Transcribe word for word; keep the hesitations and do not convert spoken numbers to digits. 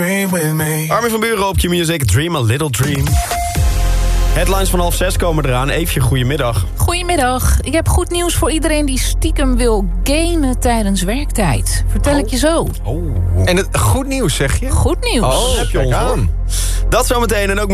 Armin van Buuren op Q-Music, Dream a Little Dream. Headlines van half zes komen eraan. Eefje, goedemiddag. Goedemiddag. Ik heb goed nieuws voor iedereen die stiekem wil gamen tijdens werktijd. Vertel oh. ik je zo. Oh. En het goed nieuws, zeg je? Goed nieuws. Oh, heb je ons aan. Dat zometeen en ook